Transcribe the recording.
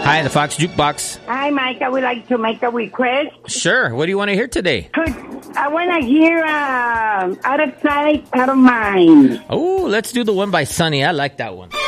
Hi, the Fox Jukebox. Hi, Mike. I would like to make a request. Sure. What do you want to hear today? I want to hear Out of Sight, Out of Mind. Oh, let's do the one by Sunny. I like that one.